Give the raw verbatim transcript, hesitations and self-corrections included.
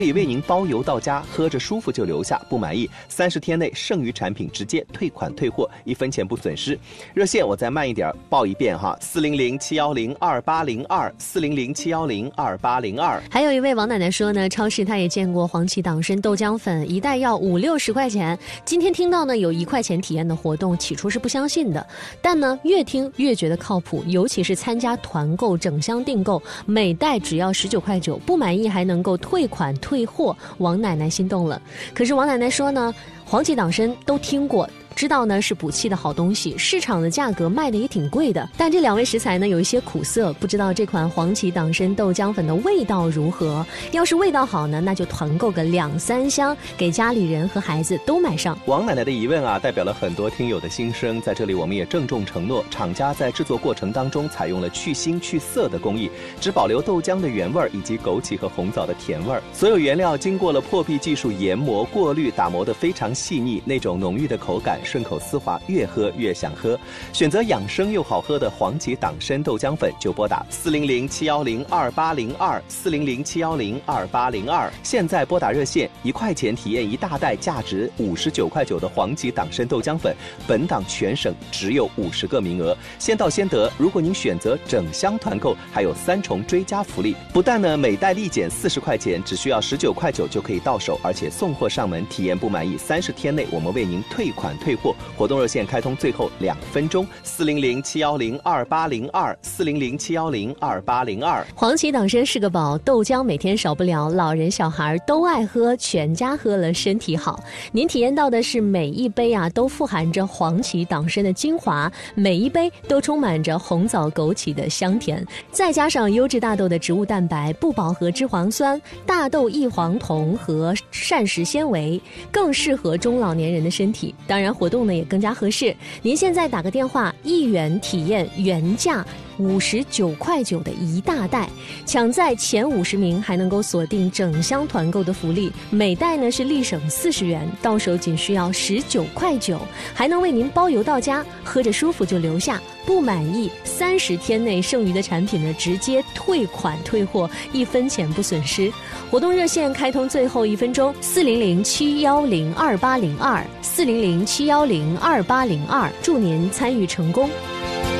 可以为您包邮到家，喝着舒服就留下，不满意三十天内剩余产品直接退款退货，一分钱不损失。热线我再慢一点报一遍哈，四零零七幺零二八零二，四零零七幺零二八零二。 还有一位王奶奶说呢，超市她也见过黄芪党参豆浆粉，一袋要五六十块钱。今天听到呢有一块钱体验的活动，起初是不相信的，但呢越听越觉得靠谱，尤其是参加团购整箱订购，每袋只要十九块九，不满意还能够退款退货，王奶奶心动了。可是王奶奶说呢，黄芪党参都听过，知道呢是补气的好东西，市场的价格卖的也挺贵的，但这两味食材呢有一些苦涩，不知道这款黄芪党参豆浆粉的味道如何。要是味道好呢，那就团购个两三箱，给家里人和孩子都买上。 王奶奶的疑问啊，代表了很多听友的心声，在这里我们也郑重承诺，厂家在制作过程当中采用了去腥去涩的工艺，只保留豆浆的原味以及枸杞和红枣的甜味，所有原料经过了破壁技术研磨过滤，打磨得非常细腻，那种浓郁的口感顺口丝滑，越喝越想喝。选择养生又好喝的黄芪党参豆浆粉，就拨打四零零七幺零二八零二，四零零七幺零二八零二。现在拨打热线，一块钱体验一大袋价值五十九块九的黄芪党参豆浆粉，本档全省只有五十个名额，先到先得。如果您选择整箱团购，还有三重追加福利，不但呢每袋立减四十块钱，只需要十九块九就可以到手，而且送货上门，体验不满意三十天内我们为您退款退货。活动热线开通最后两分钟，四零零七幺零二八零二，四零零七幺零二八零二。 黄芪党参是个宝，豆浆每天少不了，老人小孩都爱喝，全家喝了身体好。您体验到的是每一杯啊都富含着黄芪党参的精华，每一杯都充满着红枣枸杞的香甜，再加上优质大豆的植物蛋白、不饱和脂肪酸、大豆异黄酮和膳食纤维，更适合中老年人的身体。当然活动呢也更加合适，您现在打个电话，一元体验原价五十九块九的一大袋，抢在前五十名还能够锁定整箱团购的福利，每袋呢是立省四十元，到手仅需要十九块九，还能为您包邮到家，喝着舒服就留下，不满意三十天内剩余的产品呢直接退款退货，一分钱不损失。活动热线开通最后一分钟，四零零七幺零二八零二，四零零七幺零二八零二，祝您参与成功。